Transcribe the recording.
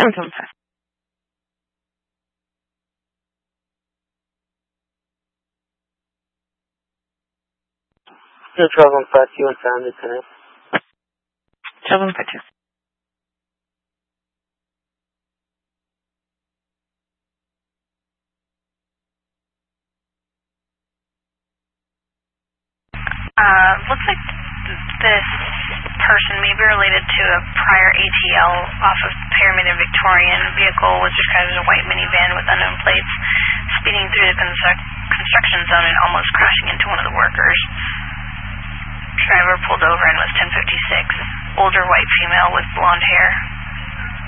775. No, 1215, you unfounded tonight. 1252. Looks like this person may be related to a prior ATL off of Pyramid and Victorian. Vehicle was described as a white minivan with unknown plates, speeding through the construction zone and almost crashing into one of the workers. Driver pulled over and was 1056. Older white female with blonde hair.